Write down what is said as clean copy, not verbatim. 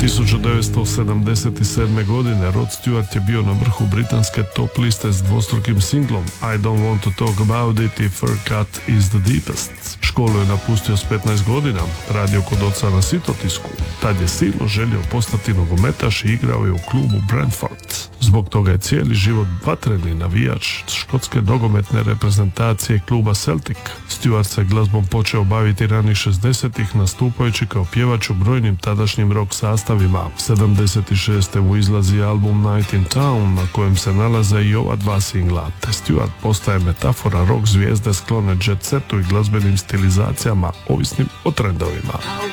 1977. godine Rod Stewart je bio na vrhu britanske top liste s dvostrukim singlom I Don't Want to Talk About It i Fur Cut Is The Deepest. Školu je napustio s 15 godina, radio kod oca na Sitotisku. Tad je silno želio postati nogometaš i igrao je u klubu Brentford. Zbog toga je cijeli život vatreni navijač škotske nogometne reprezentacije kluba Celtic. Stewart se glazbom počeo baviti ranih 60-ih nastupajući kao pjevač u brojnim tadašnjim rock sastavima. 76. mu izlazi album Night in Town na kojem se nalaze i ova dva singla, te Stewart postaje metafora rock zvijezde sklone jet setu i glazbenim stilizacijama ovisnim o trendovima.